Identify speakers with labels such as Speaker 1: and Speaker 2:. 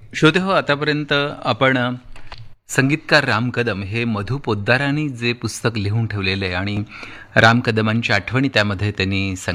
Speaker 1: श्रोते हो, आतापर्यंत आपण संगीतकार राम कदम हे मधु पोद्दारांनी जे पुस्तक लिहून ठेवलेलं आहे आणि राम कदमांच्या आठवणी त्यामध्ये त्यांनी